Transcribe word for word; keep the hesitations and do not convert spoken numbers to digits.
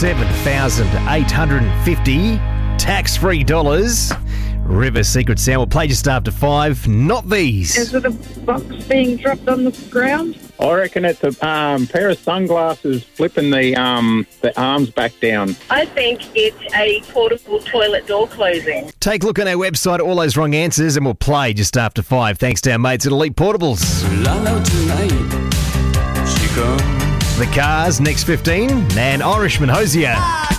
seven thousand eight hundred fifty tax-free dollars. River Secret Sound will play just after five. Not these. Is it a box being dropped on the ground? I reckon it's a um, pair of sunglasses flipping the um, the arms back down. I think it's a portable toilet door closing. Take a look on our website at all those wrong answers and we'll play just after five. Thanks to our mates at Elite Portables. The Cars, next fifteen, and Irishman Hosier.